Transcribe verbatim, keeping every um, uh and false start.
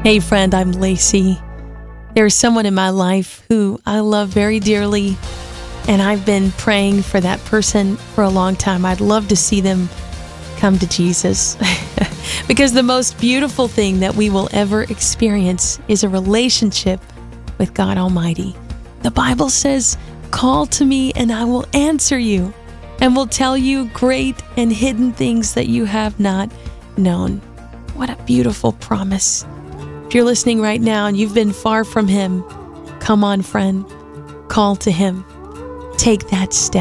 Hey friend, I'm Lacey. There's someone in my life who I love very dearly, and I've been praying for that person for a long time. I'd love to see them come to Jesus. Because the most beautiful thing that we will ever experience is a relationship with God Almighty. The Bible says, "Call to me and I will answer you, and will tell you great and hidden things that you have not known." What a beautiful promise. If you're listening right now and you've been far from Him, come on, friend. Call to Him. Take that step.